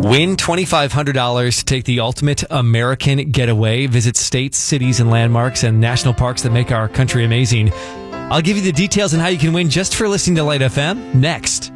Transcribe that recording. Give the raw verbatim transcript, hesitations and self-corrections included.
Win twenty-five hundred dollars to take the ultimate American getaway. Visit states, cities, and landmarks and national parks that make our country amazing. I'll give you the details on how you can win just for listening to Light F M next.